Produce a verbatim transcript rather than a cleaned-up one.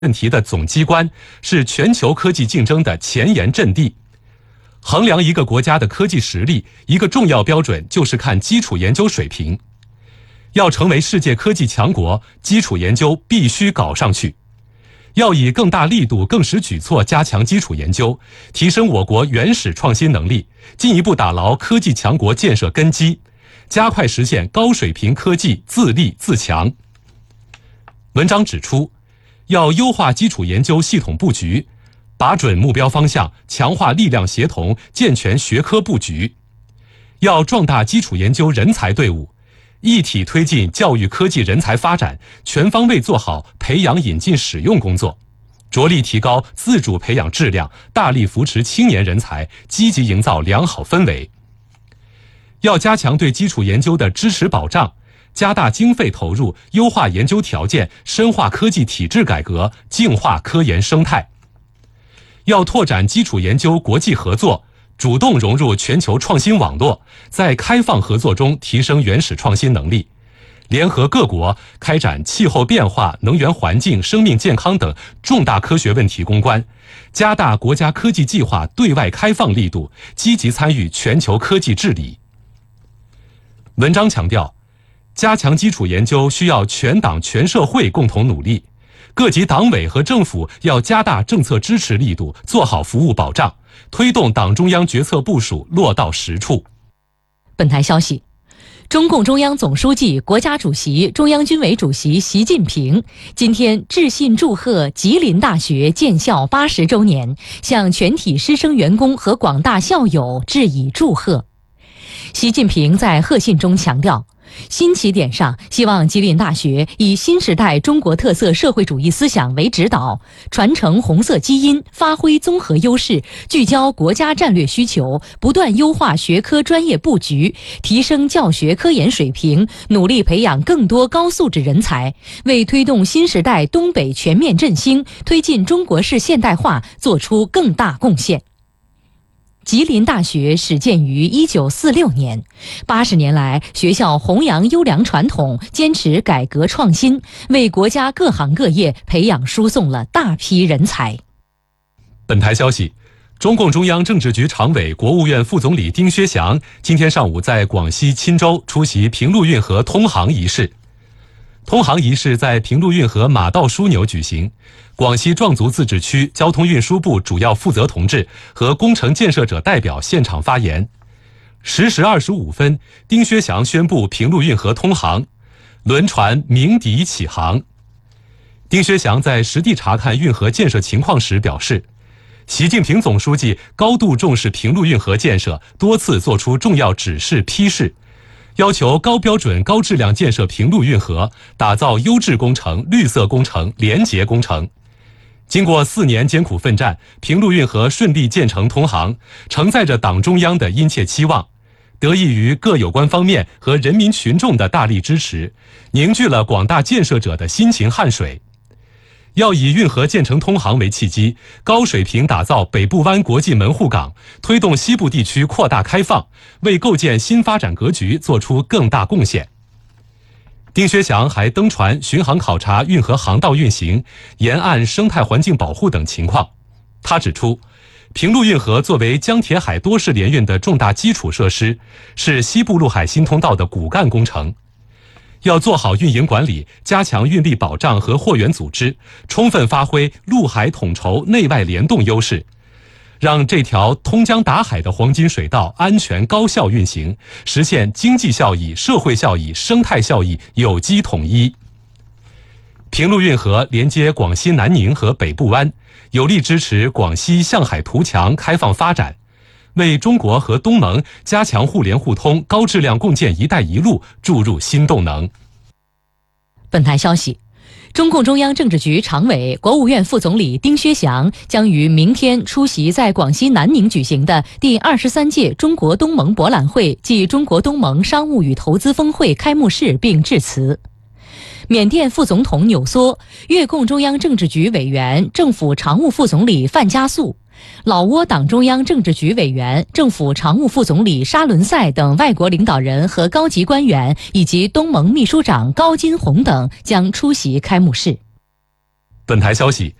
问题的总机关，是全球科技竞争的前沿阵地。衡量一个国家的科技实力，一个重要标准就是看基础研究水平。要成为世界科技强国，基础研究必须搞上去。要以更大力度、更实举措加强基础研究，提升我国原始创新能力，进一步打牢科技强国建设根基，加快实现高水平科技自立自强。文章指出，要优化基础研究系统布局，把准目标方向，强化力量协同，健全学科布局。要壮大基础研究人才队伍，一体推进教育科技人才发展，全方位做好培养引进使用工作，着力提高自主培养质量，大力扶持青年人才，积极营造良好氛围。要加强对基础研究的支持保障，加大经费投入，优化研究条件，深化科技体制改革，净化科研生态。要拓展基础研究国际合作，主动融入全球创新网络，在开放合作中提升原始创新能力，联合各国开展气候变化、能源环境、生命健康等重大科学问题攻关，加大国家科技计划对外开放力度，积极参与全球科技治理。文章强调，加强基础研究需要全党全社会共同努力，各级党委和政府要加大政策支持力度，做好服务保障，推动党中央决策部署落到实处。 本台消息，中共中央总书记、国家主席、中央军委主席习近平今天致信祝贺吉林大学建校八十周年，向全体师生员工和广大校友致以祝贺。习近平在贺信中强调，新起点上，希望吉林大学以新时代中国特色社会主义思想为指导，传承红色基因，发挥综合优势，聚焦国家战略需求，不断优化学科专业布局，提升教学科研水平，努力培养更多高素质人才，为推动新时代东北全面振兴、推进中国式现代化做出更大贡献。吉林大学始建于一九四六年，八十年来，学校弘扬优良传统，坚持改革创新，为国家各行各业培养输送了大批人才。 本台消息，中共中央政治局常委、国务院副总理丁薛祥今天上午在广西钦州出席平陆运河通航仪式。通航仪式在平陆运河马道枢纽举行，广西壮族自治区交通运输部主要负责同志和工程建设者代表现场发言。十时二十五分，丁薛祥宣布平陆运河通航，轮船鸣笛起航。丁薛祥在实地查看运河建设情况时表示，习近平总书记高度重视平陆运河建设，多次作出重要指示批示，要求高标准、高质量建设平陆运河，打造优质工程、绿色工程、廉洁工程。经过四年艰苦奋战，平陆运河顺利建成通航，承载着党中央的殷切期望，得益于各有关方面和人民群众的大力支持，凝聚了广大建设者的辛勤汗水。要以运河建成通航为契机，高水平打造北部湾国际门户港，推动西部地区扩大开放，为构建新发展格局做出更大贡献。丁薛祥还登船巡航考察运河航道运行、沿岸生态环境保护等情况。他指出，平陆运河作为江铁海多式联运的重大基础设施，是西部陆海新通道的骨干工程。要做好运营管理，加强运力保障和货源组织，充分发挥陆海统筹、内外联动优势，让这条通江达海的黄金水道安全高效运行，实现经济效益、社会效益、生态效益有机统一。平陆运河连接广西南宁和北部湾，有力支持广西向海图强开放发展，为中国和东盟加强互联互通、高质量共建“一带一路”注入新动能。 本台消息，中共中央政治局常委、国务院副总理丁薛祥将于明天出席在广西南宁举行的第二十三届中国东盟博览会暨中国东盟商务与投资峰会开幕式并致辞。缅甸副总统纽梭、越共中央政治局委员、政府常务副总理范加素、老挝党中央政治局委员、政府常务副总理沙伦赛等外国领导人和高级官员，以及东盟秘书长高金洪等将出席开幕式。 本台消息。